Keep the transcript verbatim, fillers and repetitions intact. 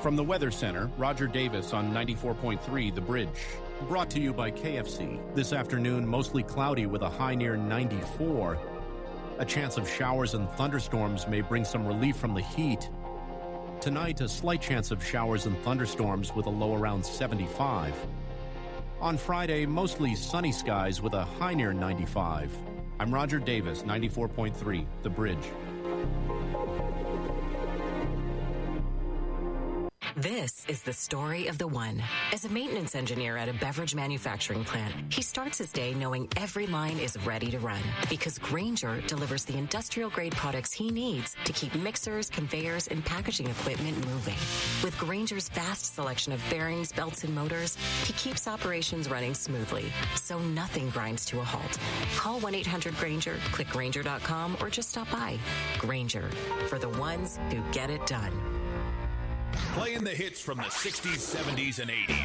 From the Weather Center, Roger Davis on ninety-four point three The Bridge. Brought to you by K F C. This afternoon, mostly cloudy with a high near ninety-four. A chance of showers and thunderstorms may bring some relief from the heat. Tonight, a slight chance of showers and thunderstorms with a low around seventy-five. On Friday, mostly sunny skies with a high near ninety-five. I'm Roger Davis, ninety-four point three The Bridge. This is the story of the one. As a maintenance engineer at a beverage manufacturing plant, he starts his day knowing every line is ready to run because Grainger delivers the industrial-grade products he needs to keep mixers, conveyors, and packaging equipment moving. With Grainger's vast selection of bearings, belts, and motors, he keeps operations running smoothly, so nothing grinds to a halt. Call one eight hundred Grainger, click Grainger dot com, or just stop by. Grainger, for the ones who get it done. Playing the hits from the sixties, seventies, and eighties.